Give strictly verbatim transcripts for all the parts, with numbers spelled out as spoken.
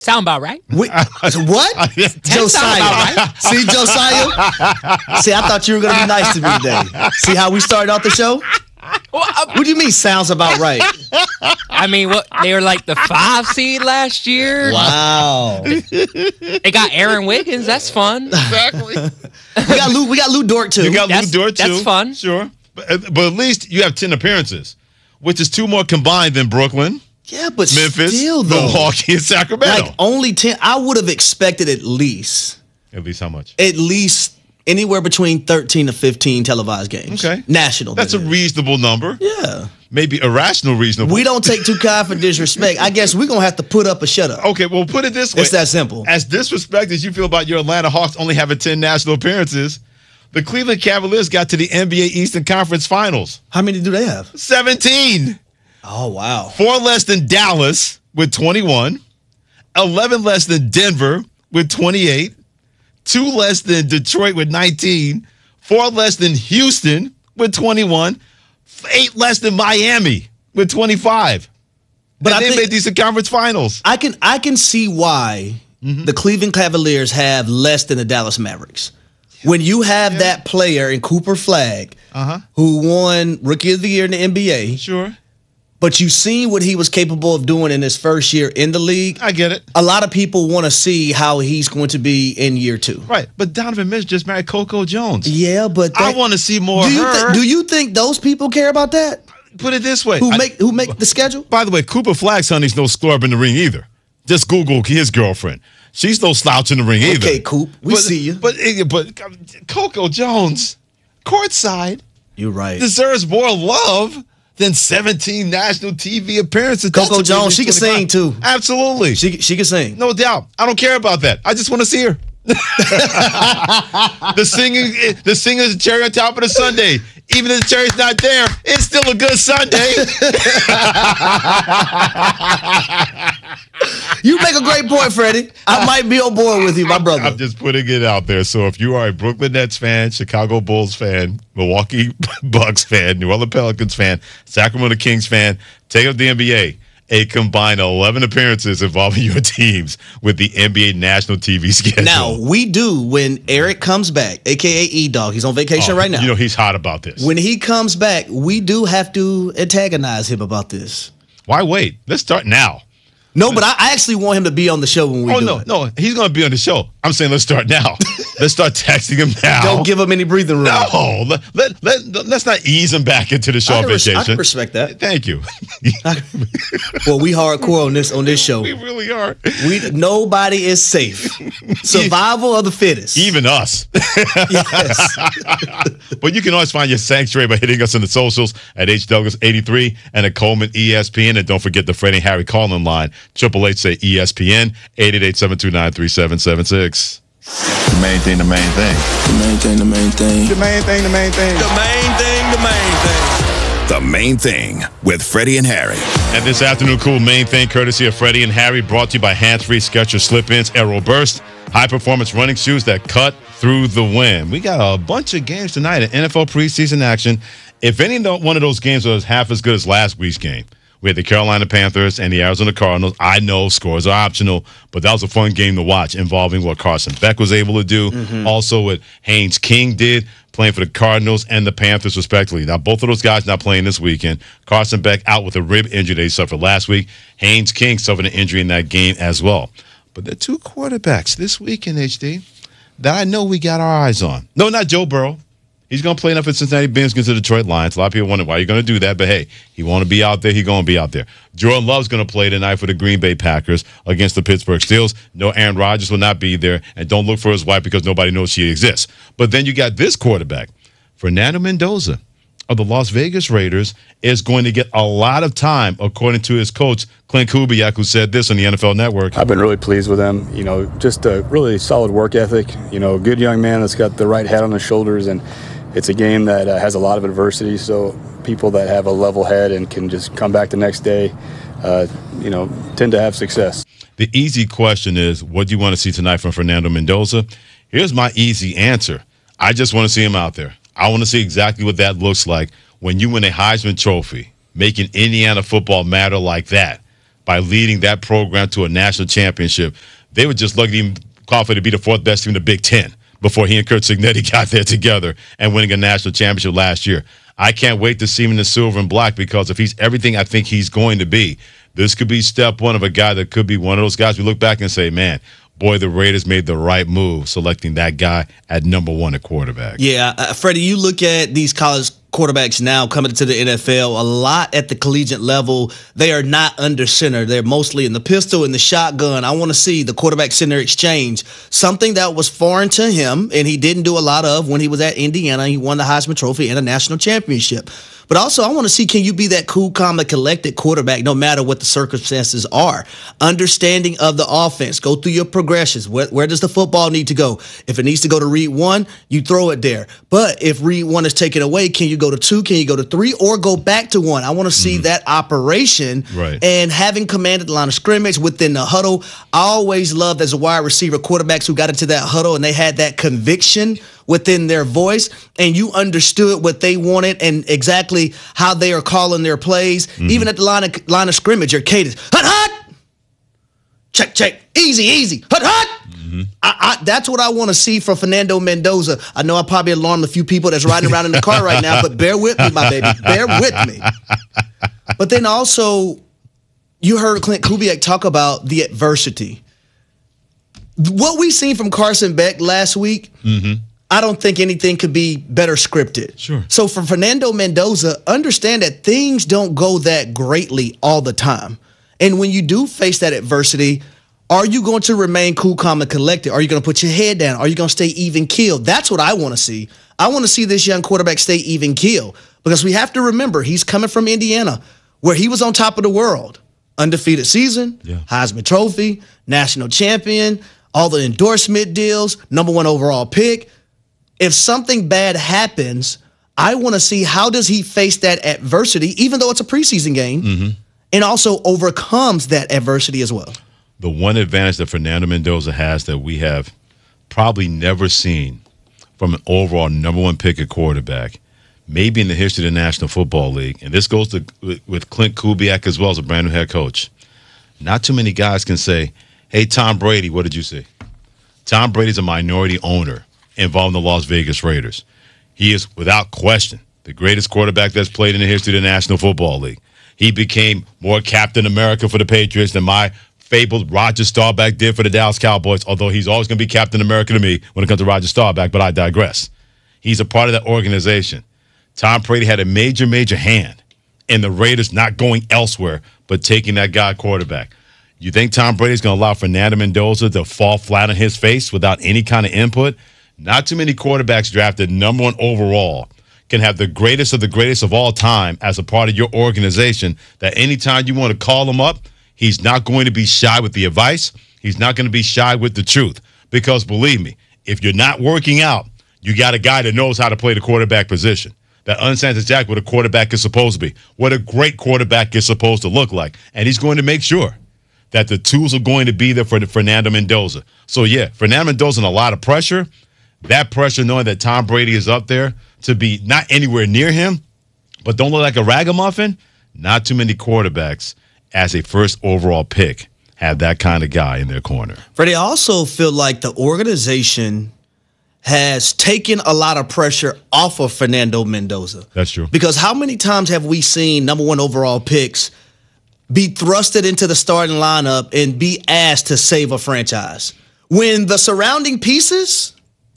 Sound about right. We, what? Ten sound about right. See, Josiah? See, I thought you were going to be nice to me today. See how we started off the show? Well, uh, What do you mean sounds about right? I mean, what they were like the five seed last year. Wow. They got Aaron Wiggins. That's fun. Exactly. We got Lou, we got Lou Dort, too. You got That's- Lou Dort, too. that's fun. Sure. But, but at least you have ten appearances, which is two more combined than Brooklyn, yeah, but Memphis, still, though. Milwaukee, and Sacramento. Like, only ten. I would have expected at least, At least how much? at least anywhere between thirteen to fifteen televised games. Okay. National. That's that a is. reasonable number. Yeah. Maybe irrational reasonable. We don't take too kind for disrespect. I guess we're going to have to put up a shut up. Okay, well, put it this way. It's that simple. As disrespected as you feel about your Atlanta Hawks only having ten national appearances, the Cleveland Cavaliers got to the N B A Eastern Conference Finals. How many do they have? seventeen. Oh, wow. Four less than Dallas with twenty-one. eleven less than Denver with twenty-eight. Two less than Detroit with nineteen. Four less than Houston with twenty-one. Eight less than Miami with twenty-five. But and I they think- made these conference finals. I can I can see why Mm-hmm. the Cleveland Cavaliers have less than the Dallas Mavericks. When you have that player in Cooper Flagg, Uh-huh. who won Rookie of the Year in the N B A, Sure. but you seen what he was capable of doing in his first year in the league, I get it. a lot of people want to see how he's going to be in year two. Right. But Donovan Mitchell just married Coco Jones. Yeah, but I that- want to see more do of you her. thi- do you think those people care about that? Put it this way. Who I- make who make the schedule? By the way, Cooper Flagg's honey's no scrub in the ring either. Just Google his girlfriend. She's no slouch in the ring either. Okay, Coop, we but, see you. But, but Coco Jones, courtside, You're right. deserves more love than seventeen national T V appearances. Coco That's a Jones, she can twenty-five. sing, too. Absolutely. She she can sing. No doubt. I don't care about that. I just want to see her. the singing, the singer's cherry on top of the Sunday. Even if the cherry's not there, it's still a good Sunday. You make a great point, Freddie. I might be on board with you, my brother. I'm just putting it out there. So if you are a Brooklyn Nets fan, Chicago Bulls fan, Milwaukee Bucks fan, New Orleans Pelicans fan, Sacramento Kings fan, take up the N B A. A combined eleven appearances involving your teams with the N B A national T V schedule. Now, we do when Eric comes back, a k a. E-Dog. He's on vacation Oh, right now. You know, he's hot about this. When he comes back, we do have to antagonize him about this. Why wait? Let's start now. No, but I, I actually want him to be on the show when we Oh, do no, it. no. He's going to be on the show. I'm saying let's start now. Let's start texting him now. Don't give him any breathing room. No. Let, let, let, let's not ease him back into the show I can, res- vacation. I can respect that. Thank you. Well, we hardcore on this on this show. We really are. We nobody is safe. Survival of the fittest. Even us. Yes. But you can always find your sanctuary by hitting us on the socials at H Douglas eighty-three and at Coleman E S P N. And don't forget the Freddie and Harry call-in line, Triple H say E S P N, eight eight eight, seven two nine, three seven seven six. The main thing, the main thing. The main thing, the main thing. The main thing, the main thing. The main thing, the main thing. The Main Thing with Freddie and Harry. And this afternoon, cool main thing, courtesy of Freddie and Harry, brought to you by Hands-Free Skechers Slip-Ins Aero Burst, high-performance running shoes that cut through the wind. We got a bunch of games tonight in N F L preseason action. If any one of those games was half as good as last week's game, we had the Carolina Panthers and the Arizona Cardinals. I know scores are optional, but that was a fun game to watch involving what Carson Beck was able to do. Mm-hmm. Also what Haynes King did, playing for the Cardinals and the Panthers respectively. Now, both of those guys not playing this weekend. Carson Beck out with a rib injury that he suffered last week. Haynes King suffered an injury in that game as well. But the two quarterbacks this weekend, H D, that I know we got our eyes on. No, not Joe Burrow. He's going to play enough for Cincinnati Bengals against the Detroit Lions. A lot of people wonder why you're going to do that, but hey, he want to be out there. He's going to be out there. Jordan Love's going to play tonight for the Green Bay Packers against the Pittsburgh Steelers. No, Aaron Rodgers will not be there, and don't look for his wife because nobody knows she exists. But then you got this quarterback, Fernando Mendoza of the Las Vegas Raiders, is going to get a lot of time, according to his coach, Clint Kubiak, who said this on the N F L Network. I've been really pleased with him. You know, just a really solid work ethic. You know, good young man that's got the right head on his shoulders, and it's a game that uh, has a lot of adversity, so people that have a level head and can just come back the next day, uh, you know, tend to have success. The easy question is, what do you want to see tonight from Fernando Mendoza? Here's my easy answer. I just want to see him out there. I want to see exactly what that looks like when you win a Heisman Trophy, making Indiana football matter like that. by leading that program to a national championship. They were just lucky to even qualify to be the fourth best team in the Big Ten before he and Kurt Cignetti got there together and winning a national championship last year. I can't wait to see him in the silver and black, because if he's everything I think he's going to be, this could be step one of a guy that could be one of those guys we look back and say, man, boy, the Raiders made the right move selecting that guy at number one at quarterback. Yeah, uh, Freddie, you look at these college quarterbacks now coming to the N F L, a lot at the collegiate level, they are not under center. They're mostly in the pistol and the shotgun. I want to see the quarterback center exchange, something that was foreign to him and he didn't do a lot of when he was at Indiana. He won the Heisman Trophy and a national championship. But also, I want to see, can you be that cool, calm, and collected quarterback no matter what the circumstances are? Understanding of the offense. Go through your progressions. Where, where does the football need to go? If it needs to go to read one, you throw it there. But if read one is taken away, can you go to two? Can you go to three? Or go back to one? I want to see mm-hmm. that operation. Right. And having commanded the line of scrimmage within the huddle, I always loved as a wide receiver quarterbacks who got into that huddle and they had that conviction within their voice, and you understood what they wanted and exactly how they are calling their plays. Mm-hmm. Even at the line of line of scrimmage, your cadence, hut hut, check check, easy easy, hut hut. Mm-hmm. I, I, that's what I want to see from Fernando Mendoza. I know I probably alarmed a few people that's riding around in the car right now, but bear with me, my baby, bear with me. But then also, you heard Clint Kubiak talk about the adversity. What we seen from Carson Beck last week. Mm-hmm. I don't think anything could be better scripted. Sure. So for Fernando Mendoza, understand that things don't go that greatly all the time. And when you do face that adversity, are you going to remain cool, calm, and collected? Are you going to put your head down? Are you going to stay even keeled? That's what I want to see. I want to see this young quarterback stay even keeled, because we have to remember he's coming from Indiana, where he was on top of the world. Undefeated season, yeah. Heisman Trophy, national champion, all the endorsement deals, number one overall pick. If something bad happens, I want to see how does he face that adversity, even though it's a preseason game, mm-hmm. and also overcomes that adversity as well. The one advantage that Fernando Mendoza has that we have probably never seen from an overall number one pick at quarterback, maybe in the history of the National Football League, and this goes to with Clint Kubiak as well as a brand new head coach. Not too many guys can say, hey, Tom Brady, what did you see? Tom Brady's a minority owner involved in the Las Vegas Raiders. He is, without question, the greatest quarterback that's played in the history of the National Football League. He became more Captain America for the Patriots than my fabled Roger Staubach did for the Dallas Cowboys, although he's always going to be Captain America to me when it comes to Roger Staubach, but I digress. He's a part of that organization. Tom Brady had a major, major hand in the Raiders not going elsewhere but taking that guy quarterback. You think Tom Brady's going to allow Fernando Mendoza to fall flat on his face without any kind of input? Not too many quarterbacks drafted number one overall can have the greatest of the greatest of all time as a part of your organization, that anytime you want to call him up, he's not going to be shy with the advice. He's not going to be shy with the truth. Because believe me, if you're not working out, you got a guy that knows how to play the quarterback position, that understands exactly what a quarterback is supposed to be, what a great quarterback is supposed to look like. And he's going to make sure that the tools are going to be there for the Fernando Mendoza. So, yeah, Fernando Mendoza in a lot of pressure. That pressure, knowing that Tom Brady is up there, to be not anywhere near him, but don't look like a ragamuffin. Not too many quarterbacks as a first overall pick have that kind of guy in their corner. Freddie, I also feel like the organization has taken a lot of pressure off of Fernando Mendoza. That's true. Because how many times have we seen number one overall picks be thrusted into the starting lineup and be asked to save a franchise when the surrounding pieces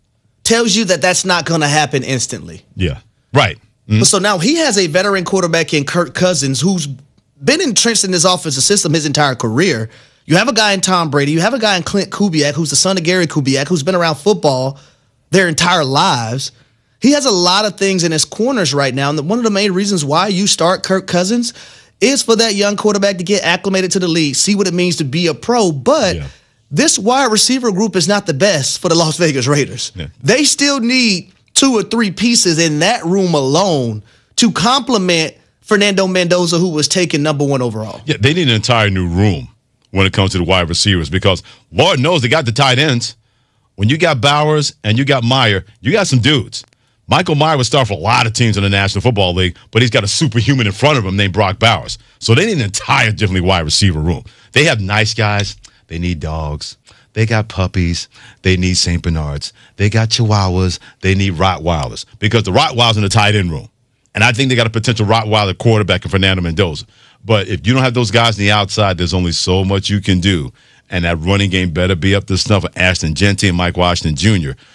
tells you that that's not going to happen instantly? Yeah, right. Mm-hmm. So now he has a veteran quarterback in Kirk Cousins who's been entrenched in this offensive system his entire career. You have a guy in Tom Brady. You have a guy in Clint Kubiak, who's the son of Gary Kubiak, who's been around football their entire lives. He has a lot of things in his corners right now. And one of the main reasons why you start Kirk Cousins is for that young quarterback to get acclimated to the league, see what it means to be a pro. But yeah. this wide receiver group is not the best for the Las Vegas Raiders. Yeah. They still need two or three pieces in that room alone to complement Fernando Mendoza, who was taken number one overall. Yeah, they need an entire new room when it comes to the wide receivers, because Lord knows they got the tight ends. When you got Bowers and you got Meyer, you got some dudes. Michael Mayer would start for a lot of teams in the National Football League, but he's got a superhuman in front of him named Brock Bowers. So they need an entire differently wide receiver room. They have nice guys. They need dogs. They got puppies. They need Saint Bernards. They got Chihuahuas. They need Rottweilers because the Rottweilers in the tight end room. And I think they got a potential Rottweiler quarterback in Fernando Mendoza. But if you don't have those guys on the outside, there's only so much you can do. And that running game better be up to snuff of Ashton Jeanty and Mike Washington Junior